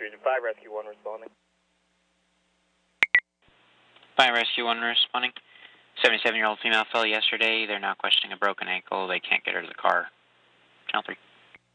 Street. 5 Rescue 1 responding. 5 Rescue 1 responding. 77-year-old female fell yesterday. They're now questioning a broken ankle. They can't get her to the car. Channel 3.